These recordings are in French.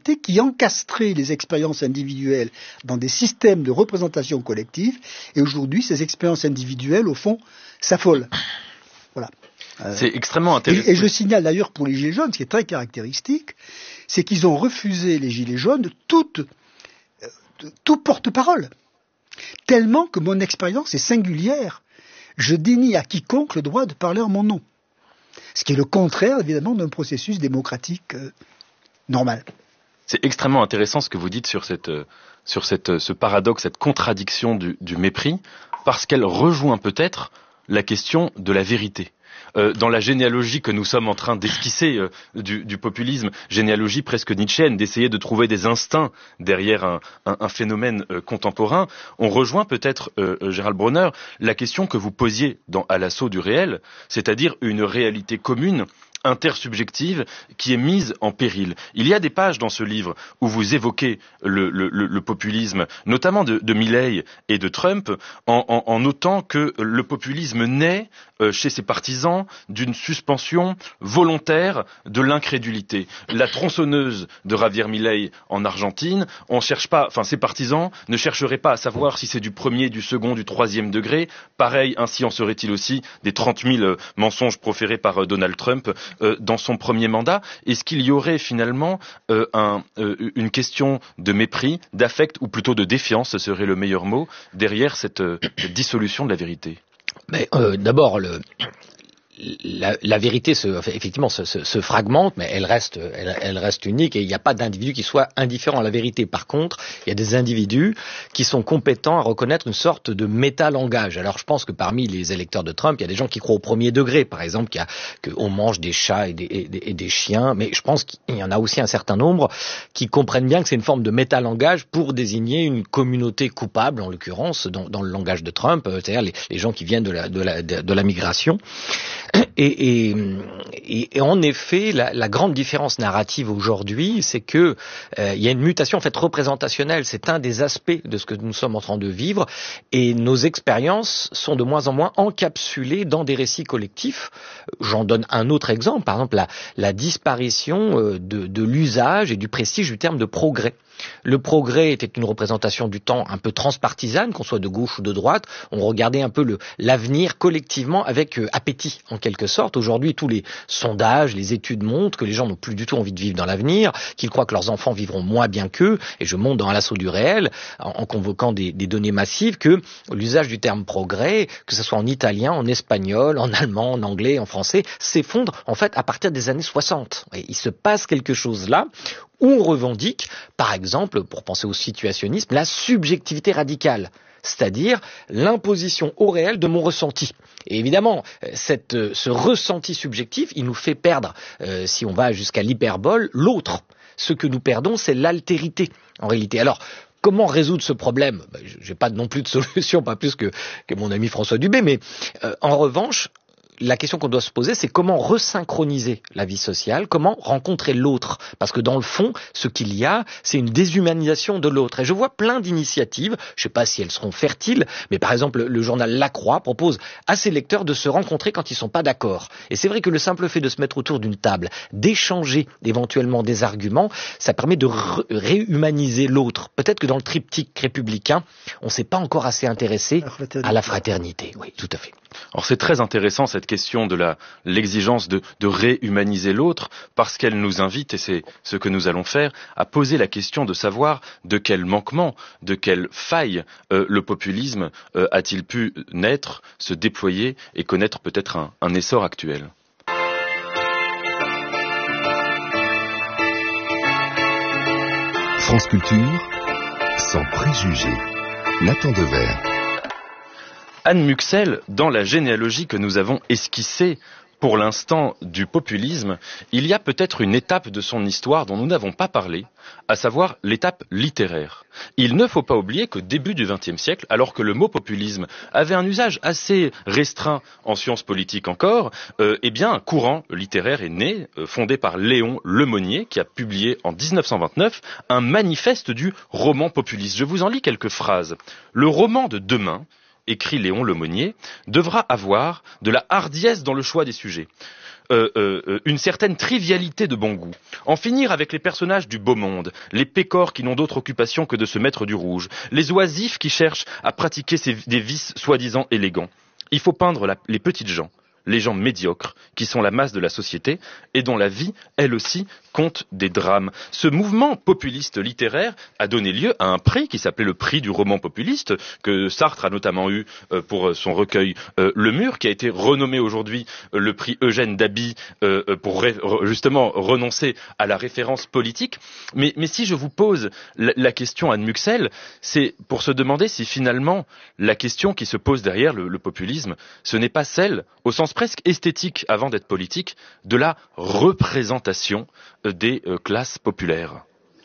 caractéristique qui encastrait les expériences individuelles dans des systèmes de représentation collective. Et aujourd'hui, ces expériences individuelles, au fond, s'affolent. Voilà. C'est extrêmement intéressant. Et je signale d'ailleurs pour les Gilets jaunes, ce qui est très caractéristique, c'est qu'ils ont refusé, les Gilets jaunes, tout porte-parole. Tellement que mon expérience est singulière. Je dénie à quiconque le droit de parler en mon nom. Ce qui est le contraire, évidemment, d'un processus démocratique normal. C'est extrêmement intéressant ce que vous dites sur ce paradoxe, cette contradiction du mépris, parce qu'elle rejoint peut-être la question de la vérité. Dans la généalogie que nous sommes en train d'esquisser du populisme, généalogie presque nietzschéenne, d'essayer de trouver des instincts derrière un phénomène contemporain, on rejoint peut-être, Gérald Bronner, la question que vous posiez à l'assaut du réel, c'est-à-dire une réalité commune, intersubjective, qui est mise en péril. Il y a des pages dans ce livre où vous évoquez le populisme, notamment de Milei et de Trump, en notant que le populisme naît chez ses partisans d'une suspension volontaire de l'incrédulité. La tronçonneuse de Javier Milei en Argentine, ses partisans ne chercheraient pas à savoir si c'est du premier, du second, du troisième degré. Pareil, ainsi en serait-il aussi des 30 000 mensonges proférés par Donald Trump dans son premier mandat. Est-ce qu'il y aurait finalement une question de mépris, d'affect, ou plutôt de défiance, ce serait le meilleur mot, derrière cette dissolution de la vérité? Mais d'abord, la vérité effectivement se fragmente, mais elle reste unique, et il n'y a pas d'individu qui soit indifférent à la vérité. Par contre, il y a des individus qui sont compétents à reconnaître une sorte de métalangage. Alors je pense que parmi les électeurs de Trump, il y a des gens qui croient au premier degré, par exemple, qu'on mange des chats et des chiens, mais je pense qu'il y en a aussi un certain nombre qui comprennent bien que c'est une forme de métalangage pour désigner une communauté coupable, en l'occurrence, dans le langage de Trump, c'est-à-dire les gens qui viennent de la migration. Et en effet, la grande différence narrative aujourd'hui, c'est que il y a une mutation en fait représentationnelle. C'est un des aspects de ce que nous sommes en train de vivre, et nos expériences sont de moins en moins encapsulées dans des récits collectifs. J'en donne un autre exemple, par exemple la disparition de l'usage et du prestige du terme de progrès. Le progrès était une représentation du temps un peu transpartisane, qu'on soit de gauche ou de droite. On regardait un peu l'avenir collectivement avec appétit, en quelque sorte. Aujourd'hui, tous les sondages, les études montrent que les gens n'ont plus du tout envie de vivre dans l'avenir, qu'ils croient que leurs enfants vivront moins bien qu'eux. Et je monte dans l'assaut du réel, en convoquant des données massives, que l'usage du terme progrès, que ce soit en italien, en espagnol, en allemand, en anglais, en français, s'effondre en fait à partir des années 60. Et il se passe quelque chose là où on revendique, par exemple, pour penser au situationnisme, la subjectivité radicale, c'est-à-dire l'imposition au réel de mon ressenti. Et évidemment, ce ressenti subjectif, il nous fait perdre, si on va jusqu'à l'hyperbole, l'autre. Ce que nous perdons, c'est l'altérité, en réalité. Alors, comment résoudre ce problème? Je n'ai pas non plus de solution, pas plus que mon ami François Dubé, mais en revanche, la question qu'on doit se poser, c'est comment resynchroniser la vie sociale, comment rencontrer l'autre. Parce que dans le fond, ce qu'il y a, c'est une déshumanisation de l'autre. Et je vois plein d'initiatives, je ne sais pas si elles seront fertiles, mais par exemple, le journal La Croix propose à ses lecteurs de se rencontrer quand ils ne sont pas d'accord. Et c'est vrai que le simple fait de se mettre autour d'une table, d'échanger éventuellement des arguments, ça permet de réhumaniser l'autre. Peut-être que dans le triptyque républicain, on ne s'est pas encore assez intéressé à la fraternité. Oui, tout à fait. Alors c'est très intéressant cette question de l'exigence de réhumaniser l'autre, parce qu'elle nous invite, et c'est ce que nous allons faire, à poser la question de savoir de quel manquement, de quelle faille le populisme a-t-il pu naître, se déployer et connaître peut-être un essor actuel. France Culture, sans préjugés. Nathan Devers. Anne Muxel, dans la généalogie que nous avons esquissée pour l'instant du populisme, il y a peut-être une étape de son histoire dont nous n'avons pas parlé, à savoir l'étape littéraire. Il ne faut pas oublier qu'au début du XXe siècle, alors que le mot populisme avait un usage assez restreint en sciences politiques encore, un courant littéraire est né, fondé par Léon Lemonnier, qui a publié en 1929 un manifeste du roman populiste. Je vous en lis quelques phrases. Le roman de demain, écrit Léon Lemonnier, devra avoir de la hardiesse dans le choix des sujets. une certaine trivialité de bon goût, en finir avec les personnages du beau monde, les pécores qui n'ont d'autre occupation que de se mettre du rouge, les oisifs qui cherchent à pratiquer des vices soi-disant élégants. Il faut peindre les petites gens, les gens médiocres, qui sont la masse de la société et dont la vie, elle aussi, compte des drames. Ce mouvement populiste littéraire a donné lieu à un prix qui s'appelait le prix du roman populiste, que Sartre a notamment eu pour son recueil Le Mur, qui a été renommé aujourd'hui le prix Eugène Daby pour justement renoncer à la référence politique. Mais si je vous pose la question, Anne Muxel, c'est pour se demander si finalement la question qui se pose derrière le populisme, ce n'est pas celle, au sens presque esthétique avant d'être politique, de la représentation des classes populaires.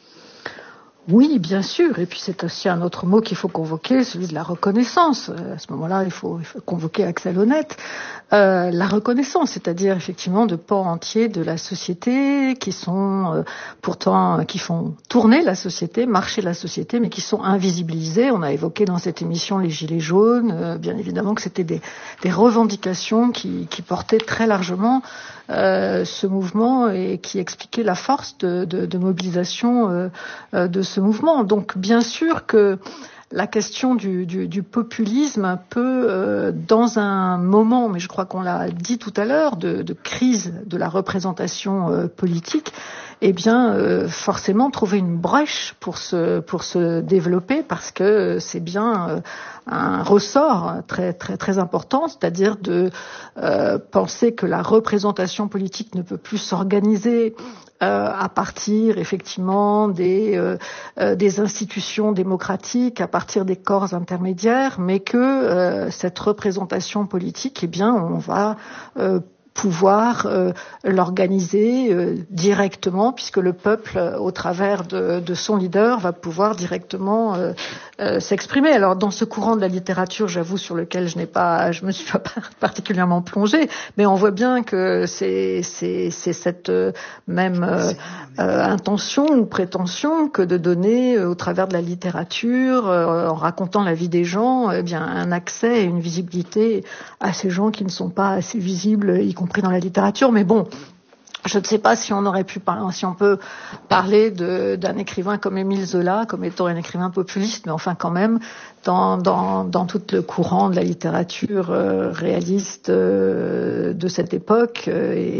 Oui, bien sûr. Et puis c'est aussi un autre mot qu'il faut convoquer, celui de la reconnaissance. À ce moment-là, il faut convoquer Axel Honneth. La reconnaissance, c'est-à-dire effectivement de pans entiers de la société qui sont pourtant qui font tourner la société, marcher la société, mais qui sont invisibilisés. On a évoqué dans cette émission les gilets jaunes. Bien évidemment que c'était des revendications qui portaient très largement ce mouvement et qui expliquaient la force de mobilisation de ce mouvement. Donc bien sûr que la question du populisme peut, dans un moment, mais je crois qu'on l'a dit tout à l'heure, de crise de la représentation politique, eh bien forcément trouver une brèche pour se développer, parce que c'est bien un ressort très très très important, c'est-à-dire de penser que la représentation politique ne peut plus s'organiser à partir effectivement des institutions démocratiques, à partir des corps intermédiaires, mais que cette représentation politique, eh bien, on va pouvoir l'organiser directement, puisque le peuple, au travers de son leader, va pouvoir directement s'exprimer. Alors, dans ce courant de la littérature, j'avoue, sur lequel je me suis pas particulièrement plongée, mais on voit bien que c'est cette même intention ou prétention que de donner, au travers de la littérature, en racontant la vie des gens, eh bien, un accès et une visibilité à ces gens qui ne sont pas assez visibles, y compris dans la littérature. Mais bon, je ne sais pas si on peut parler d'un écrivain comme Émile Zola comme étant un écrivain populiste, mais enfin quand même dans tout le courant de la littérature réaliste de cette époque,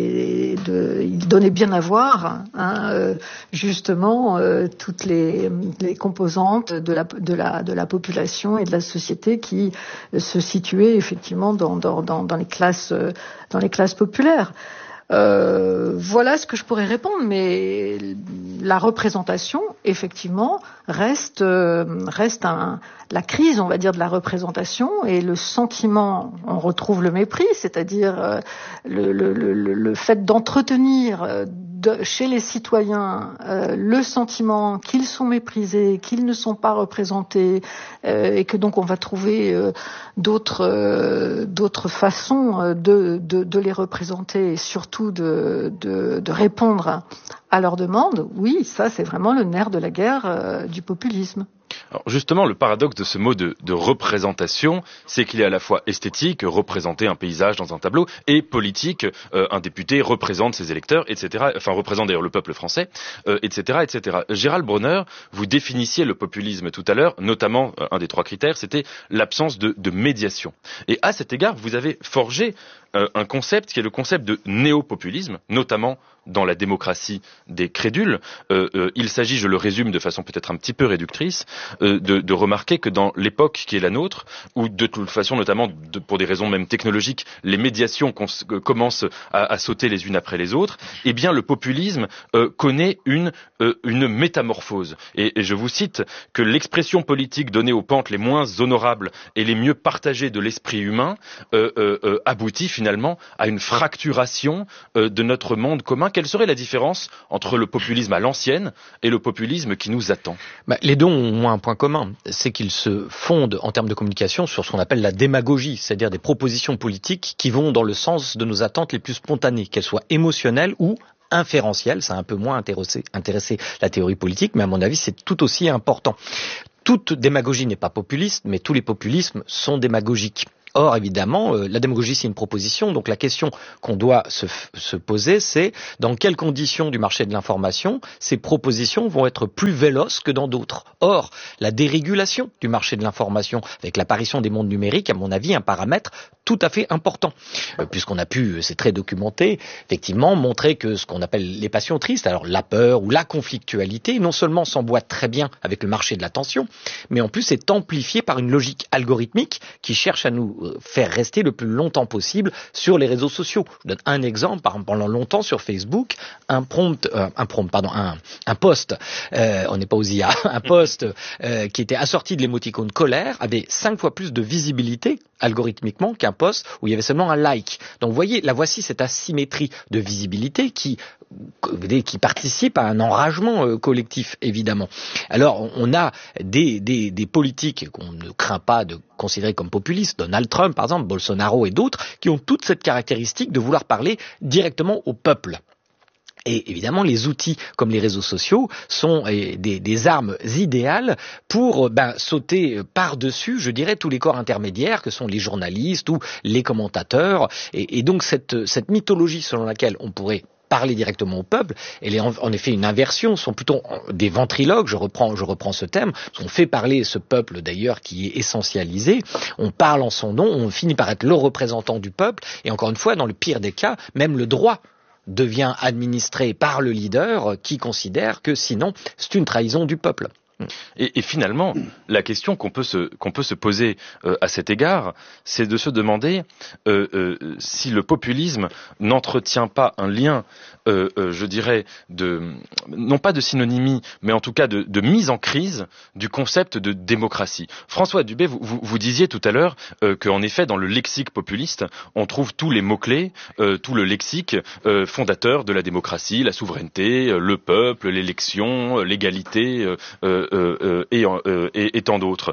il donnait bien à voir justement toutes les composantes de la population et de la société qui se situaient effectivement dans les classes populaires. Voilà ce que je pourrais répondre, mais la représentation, effectivement, reste la crise, on va dire, de la représentation, et le sentiment, on retrouve le mépris, c'est-à-dire le fait d'entretenir chez les citoyens le sentiment qu'ils sont méprisés, qu'ils ne sont pas représentés, et que donc on va trouver d'autres façons de les représenter, et surtout de répondre à leurs demandes. Oui, ça c'est vraiment le nerf de la guerre du populisme. Alors justement, le paradoxe de ce mot de représentation, c'est qu'il est à la fois esthétique, représenter un paysage dans un tableau, et politique, un député représente ses électeurs, etc. Enfin, représente d'ailleurs le peuple français, etc., etc. Gérald Bronner, vous définissiez le populisme tout à l'heure, notamment un des 3 critères, c'était l'absence de médiation. Et à cet égard, vous avez forgé un concept qui est le concept de néo-populisme, notamment dans la démocratie des crédules. Il s'agit, je le résume de façon peut-être un petit peu réductrice, de remarquer que dans l'époque qui est la nôtre, où de toute façon, notamment pour des raisons même technologiques, les médiations commencent à sauter les unes après les autres, eh bien le populisme connaît une métamorphose. Et je vous cite que l'expression politique donnée aux pentes les moins honorables et les mieux partagées de l'esprit humain aboutit finalement à une fracturation de notre monde commun. Quelle serait la différence entre le populisme à l'ancienne et le populisme qui nous attend ? Les deux ont un point commun, c'est qu'ils se fondent en termes de communication sur ce qu'on appelle la démagogie, c'est-à-dire des propositions politiques qui vont dans le sens de nos attentes les plus spontanées, qu'elles soient émotionnelles ou inférentielles. Ça a un peu moins intéressé la théorie politique, mais à mon avis c'est tout aussi important. Toute démagogie n'est pas populiste, mais tous les populismes sont démagogiques. Or, évidemment, la démagogie, c'est une proposition. Donc, la question qu'on doit se poser, c'est dans quelles conditions du marché de l'information ces propositions vont être plus véloces que dans d'autres. Or, la dérégulation du marché de l'information, avec l'apparition des mondes numériques, à mon avis, un paramètre tout à fait important. Puisqu'on a pu, c'est très documenté, effectivement, montrer que ce qu'on appelle les passions tristes, alors la peur ou la conflictualité, non seulement s'emboîte très bien avec le marché de l'attention, mais en plus est amplifié par une logique algorithmique qui cherche à nous faire rester le plus longtemps possible sur les réseaux sociaux. Je donne un exemple, par exemple, pendant longtemps sur Facebook, un post, on n'est pas aux IA, un post qui était assorti de l'émoticône colère avait 5 fois plus de visibilité algorithmiquement qu'un post où il y avait seulement un like. Donc vous voyez, là voici cette asymétrie de visibilité qui participe à un enragement collectif, évidemment. Alors, on a des politiques qu'on ne craint pas de considérer comme populistes, Donald Trump, par exemple, Bolsonaro et d'autres, qui ont toute cette caractéristique de vouloir parler directement au peuple. Et évidemment, les outils comme les réseaux sociaux sont des armes idéales pour sauter par-dessus, je dirais, tous les corps intermédiaires que sont les journalistes ou les commentateurs. Et donc, cette mythologie selon laquelle on pourrait parler directement au peuple, elle est en effet une inversion, ce sont plutôt des ventriloques, je reprends ce thème, on fait parler ce peuple d'ailleurs qui est essentialisé, on parle en son nom, on finit par être le représentant du peuple, et encore une fois, dans le pire des cas, même le droit devient administré par le leader qui considère que sinon c'est une trahison du peuple. Et finalement, la question qu'on peut se poser à cet égard, c'est de se demander si le populisme n'entretient pas un lien, je dirais, non pas de synonymie, mais en tout cas de mise en crise du concept de démocratie. François Dubé, vous disiez tout à l'heure qu'en effet, dans le lexique populiste, on trouve tous les mots-clés, tout le lexique fondateur de la démocratie, la souveraineté, le peuple, l'élection, l'égalité, et tant d'autres.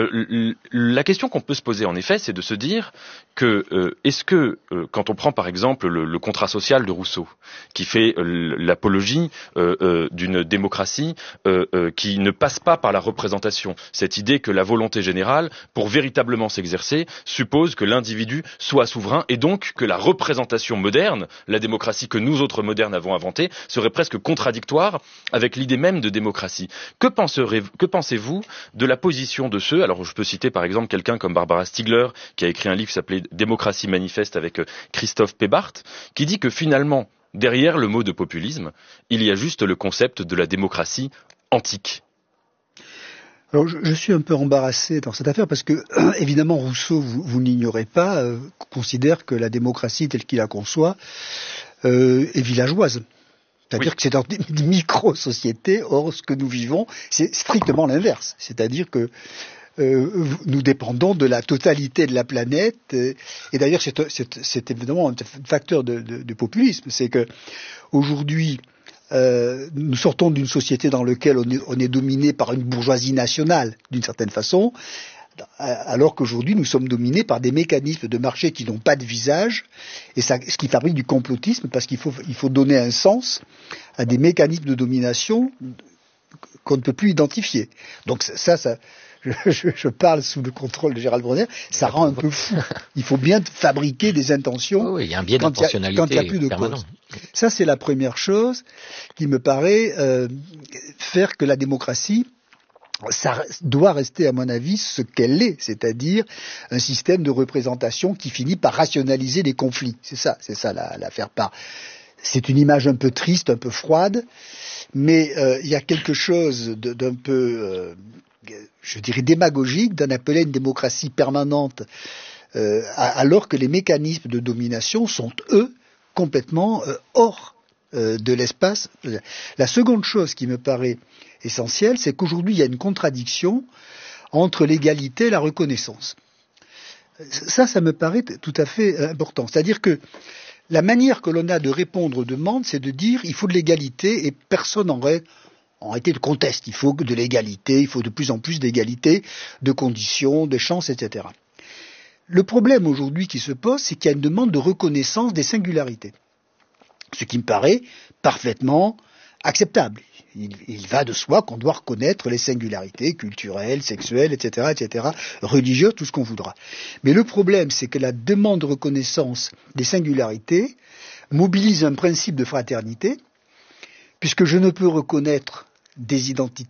La question qu'on peut se poser en effet, c'est de se dire que est-ce que quand on prend par exemple le contrat social de Rousseau, qui fait l'apologie d'une démocratie qui ne passe pas par la représentation, cette idée que la volonté générale, pour véritablement s'exercer, suppose que l'individu soit souverain et donc que la représentation moderne, la démocratie que nous autres modernes avons inventée, serait presque contradictoire avec l'idée même de démocratie. Que pensez-vous de la position de ceux, alors je peux citer par exemple quelqu'un comme Barbara Stiegler, qui a écrit un livre qui s'appelait Démocratie manifeste avec Christophe Pebart, qui dit que finalement, derrière le mot de populisme, il y a juste le concept de la démocratie antique. Alors je suis un peu embarrassé dans cette affaire parce que, évidemment, Rousseau, vous n'ignorez pas, considère que la démocratie telle qu'il la conçoit est villageoise. C'est-à-dire que c'est dans des micro-sociétés, or ce que nous vivons, c'est strictement l'inverse. C'est-à-dire que nous dépendons de la totalité de la planète, et d'ailleurs c'est évidemment un facteur de populisme, c'est que aujourd'hui nous sortons d'une société dans laquelle on est dominé par une bourgeoisie nationale, d'une certaine façon, alors qu'aujourd'hui nous sommes dominés par des mécanismes de marché qui n'ont pas de visage, et ce qui fabrique du complotisme, parce qu'il faut donner un sens à des mécanismes de domination qu'on ne peut plus identifier. Donc ça je parle sous le contrôle de Gérald Bronner, ça rend un peu fou. Il faut bien fabriquer des intentions il y a un biais d'intentionnalité quand il n'y a plus de cause. Ça, c'est la première chose qui me paraît faire que la démocratie, ça doit rester, à mon avis, ce qu'elle est, c'est-à-dire un système de représentation qui finit par rationaliser les conflits. C'est ça la faire part. C'est une image un peu triste, un peu froide, mais il y a quelque chose d'un peu, je dirais, démagogique d'en appeler une démocratie permanente, alors que les mécanismes de domination sont, eux, complètement hors de l'espace. La seconde chose qui me paraît essentielle, c'est qu'aujourd'hui, il y a une contradiction entre l'égalité et la reconnaissance. Ça me paraît tout à fait important. C'est-à-dire que la manière que l'on a de répondre aux demandes, c'est de dire il faut de l'égalité et personne en réalité le conteste. Il faut de l'égalité, il faut de plus en plus d'égalité, de conditions, de chances, etc. Le problème aujourd'hui qui se pose, c'est qu'il y a une demande de reconnaissance des singularités. Ce qui me paraît parfaitement acceptable. Il va de soi qu'on doit reconnaître les singularités culturelles, sexuelles, etc., religieuses, tout ce qu'on voudra. Mais le problème, c'est que la demande de reconnaissance des singularités mobilise un principe de fraternité, puisque je ne peux reconnaître des identités